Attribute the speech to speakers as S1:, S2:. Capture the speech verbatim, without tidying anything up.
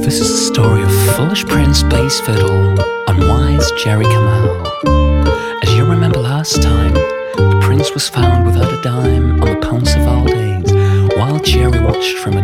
S1: This is the story of foolish Prince Bass Fiddle and wise Jerry Kamal. As you remember last time, the prince was found without a dime on the Pont Valdes, while Jerry watched from a